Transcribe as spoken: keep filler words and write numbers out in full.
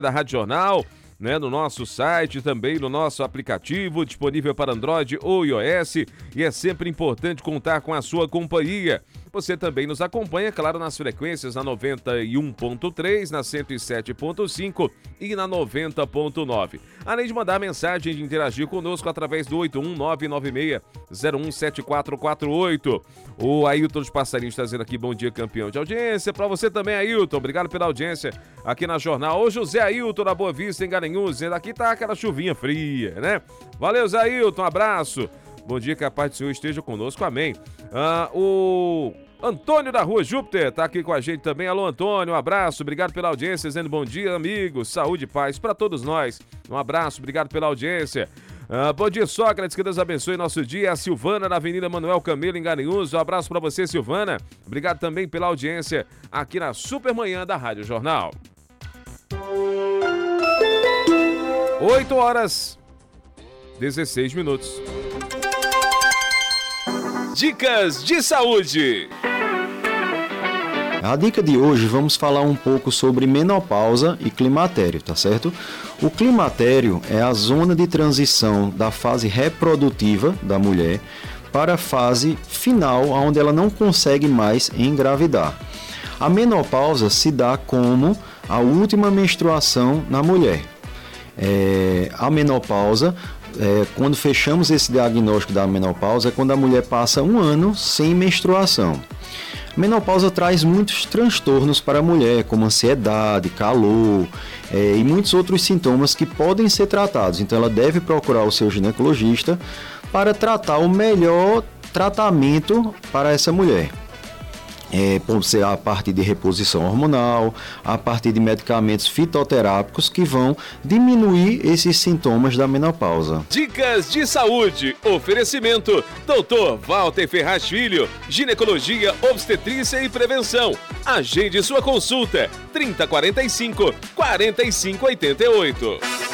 da Rádio Jornal, né, no nosso site, também no nosso aplicativo, disponível para Android ou iOS, e é sempre importante contar com a sua companhia. Você também nos acompanha, claro, nas frequências na noventa e um ponto três, na cento e sete ponto cinco e na noventa ponto nove. Além de mandar mensagem, de interagir conosco através do oito um nove nove seis zero um sete quatro quatro oito. O Ailton de Passarinhos está dizendo aqui, bom dia, campeão de audiência. Para você também, Ailton, obrigado pela audiência aqui na Jornal. O José Ailton, da Boa Vista, em Garanhuns, dizendo aqui tá aquela chuvinha fria, né? Valeu, Zé Ailton, um abraço. Bom dia, que a paz do Senhor esteja conosco, amém. Ah, o Antônio da Rua Júpiter tá aqui com a gente também. Alô, Antônio, um abraço, obrigado pela audiência, dizendo bom dia, amigos, saúde e paz para todos nós. Um abraço, obrigado pela audiência. Ah, bom dia, Sócrates, que Deus abençoe nosso dia. A Silvana, na Avenida Manuel Camelo, em Garanhuns. Um abraço para você, Silvana. Obrigado também pela audiência aqui na Supermanhã da Rádio Jornal. oito horas, dezesseis minutos. Dicas de saúde. A dica de hoje, vamos falar um pouco sobre menopausa e climatério, tá certo? O climatério é a zona de transição da fase reprodutiva da mulher para a fase final, onde ela não consegue mais engravidar. A menopausa se dá como a última menstruação na mulher. É, a menopausa, é, quando fechamos esse diagnóstico da menopausa, é quando a mulher passa um ano sem menstruação. A menopausa traz muitos transtornos para a mulher, como ansiedade, calor é, e muitos outros sintomas que podem ser tratados. Então ela deve procurar o seu ginecologista para tratar o melhor tratamento para essa mulher. É, pode ser a partir de reposição hormonal, a partir de medicamentos fitoterápicos que vão diminuir esses sintomas da menopausa. Dicas de saúde. Oferecimento doutor Walter Ferraz Filho, ginecologia, obstetrícia e prevenção. Agende sua consulta trinta, quarenta e cinco, quarenta e cinco, oitenta e oito.